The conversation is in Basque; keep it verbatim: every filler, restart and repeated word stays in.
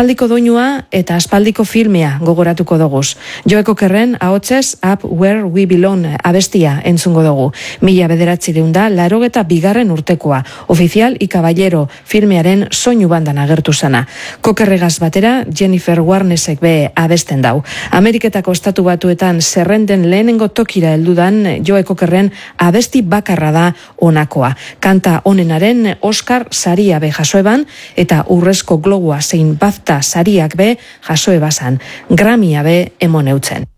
Aspaldiko doinua eta aspaldiko filmea gogoratuko doguz. Joe Cockerren ahotsez Up Where We Belong abestia entzungo dugu. Mila bederatzireun da larogeta bigarren urtekoa. Oficial y Caballero filmearen soinu bandan agertu zana. Cockerregaz batera Jennifer Warnesek be abesten dau. Ameriketako estatu batuetan zerrenden lehenengo tokira heldudan Joe Cockerren abesti bakarra da honakoa. Kanta honenaren Oscar saria be jasoeban eta urrezko globua zein BAFTA sariak be jasoebazan. Grammya be emoneutzen.